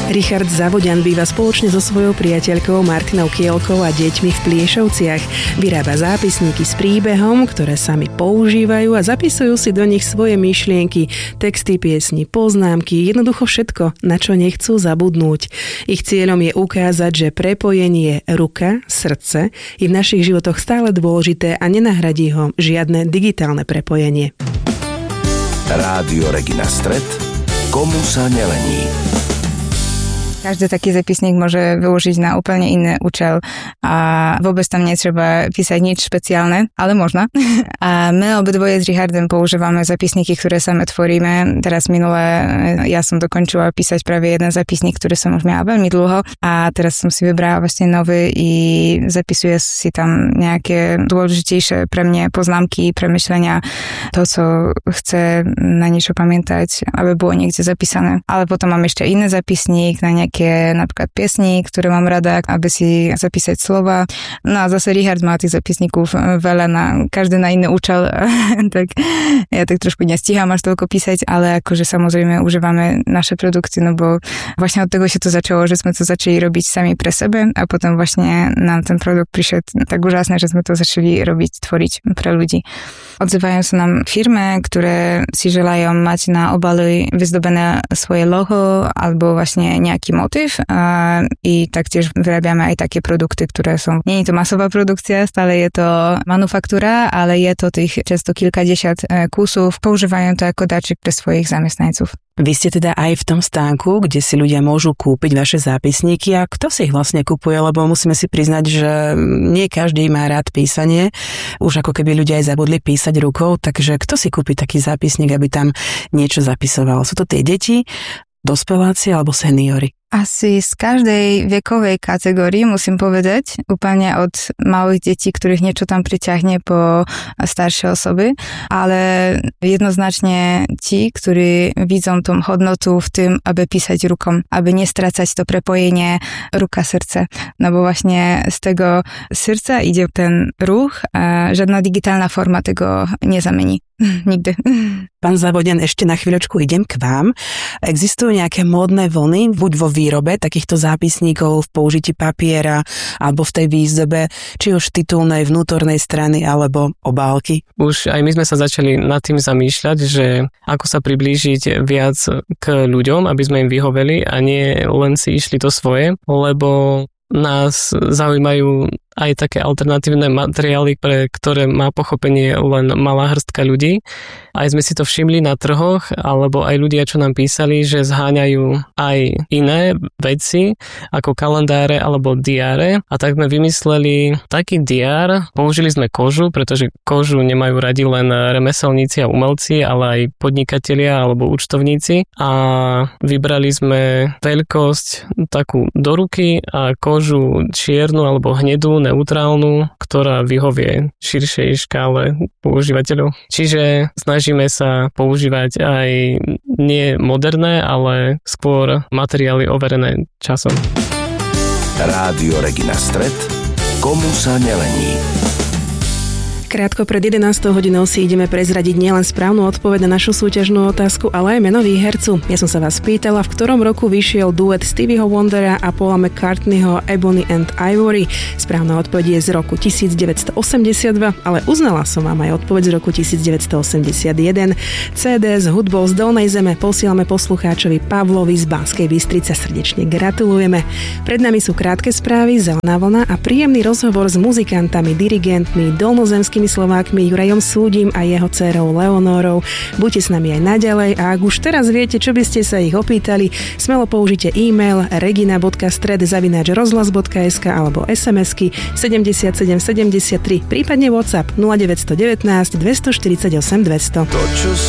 Richard Zavodian býva spoločne so svojou priateľkou Martinou Kielkou a deťmi v Pliešovciach. Vyrába zápisníky s príbehom, ktoré sami používajú a zapisujú si do nich svoje myšlienky, texty piesni, poznámky, jednoducho všetko, na čo nechcú zabudnúť. Ich cieľom je ukázať, že prepojenie ruka, srdce je v našich životoch stále dôležité a nenahradí ho žiadne digitálne prepojenie. Rádio Regina Stret. Komu sa nelení? Každý taký zapisník môže využiť na úplne iný účel a vôbec tam netreba písať nič špeciálne, ale možno. A my obidvoje s Richardom používame zapisníky, ktoré sami tvoríme. Teraz minule ja som dokončila písať práve jeden zapisník, ktorý som už mala veľmi dlho a teraz som si vybrala vlastne nový i zapisuje si tam nejaké dôležitejšie pre mňa poznámky, premyšľania, to, co chce na niečo pamätať, aby bolo niekde zapísané. Ale potom mám ešte iný zapisník na nejaké napríklad piesní, ktoré mám rada, aby si zapísať slova. No a zase Richard má tých zapisníkov veľa na každý na iný účel, tak ja tak trošku nestíham až toľko písať, ale akože samozrejme užívame naše produkty, no bo vlastne od toho sa to začalo, že sme to začali robiť sami pre sebe a potom vlastne nám ten produkt prišiel tak úžasné, že sme to začali robiť, tvoriť pre ľudí. Odzývajú sa nám firmy, ktoré si želajú mať na obalu vyzdobené svoje logo alebo vlastne nejaký motiv i taktiež vyrábame aj také produkty, ktoré sú... Nie je to masová produkcia, stále je to manufaktúra, ale je to tých často kilkadziesiąt kusov. Používajú to ako dáček pre svojich zamestnancov. Vy ste teda aj v tom stánku, kde si ľudia môžu kúpiť vaše zápisníky a kto si ich vlastne kupuje, lebo musíme si priznať, že nie každý má rád písanie, už ako keby ľudia aj zabudli písať rukou, takže kto si kúpi taký zápisník, aby tam niečo zapisoval? Sú to tie deti, dospeláci alebo seniori? Asi z každej vekovej kategórii musím povedať, úplne od malých detí, ktorých niečo tam priťahne po staršie osoby, ale jednoznačne tí, ktorí vidzą tom hodnotu v tym, aby písať rukom, aby nestrácať to prepojenie ruka-srdce. No bo właśnie z tego serca idzie ten ruch a żadna digitalna forma tego nie zamieni. Nikdy. Pán Zavodian, ešte na chvíľočku idem k vám. Existujú nejaké módne vlny, buď vo výrobe takýchto zápisníkov, v použití papiera, alebo v tej výzdobe, či už titulnej, vnútornej strany, alebo obálky? Už aj my sme sa začali nad tým zamýšľať, že ako sa priblížiť viac k ľuďom, aby sme im vyhoveli a nie len si išli to svoje, lebo nás zaujímajú aj také alternatívne materiály, pre ktoré má pochopenie len malá hrstka ľudí. Aj sme si to všimli na trhoch, alebo aj ľudia, čo nám písali, že zháňajú aj iné veci, ako kalendáre alebo diáre. A tak sme vymysleli taký diár. Použili sme kožu, pretože kožu nemajú radi len remeselníci a umelci, ale aj podnikatelia alebo účtovníci. A vybrali sme veľkosť takú do ruky a kožu čiernu alebo hnedú, neutrálnu, ktorá vyhovie širšej škále používateľov. Čiže snažíme sa používať aj nie moderné, ale skôr materiály overené časom. Rádio Regina Stret. Komu sa nelení? Krátko pred 11. hodinou si ideme prezradiť nielen správnu odpoveď na našu súťažnú otázku, ale aj meno výhercu. Ja som sa vás pýtala, v ktorom roku vyšiel duet Stevieho Wondera a Paula McCartneyho Ebony and Ivory. Správna odpoveď je z roku 1982, ale uznala som vám aj odpoveď z roku 1981. CD s hudbou z Dolnej zeme posielame poslucháčovi Pavlovi z Banskej Bystrice. Srdečne gratulujeme. Pred nami sú krátke správy, zelená vlna a príjemný rozhovor s muzikantami, dirigentmi, dolnozemskými Slovákmi Jurajom Súdim a jeho dcérou Leonórou. Buďte s nami aj naďalej a ak už teraz viete, čo by ste sa ich opýtali, smelo použite e-mail regina.stred@rozhlas.sk alebo SMS-ky 7773, prípadne WhatsApp 0919 248 200.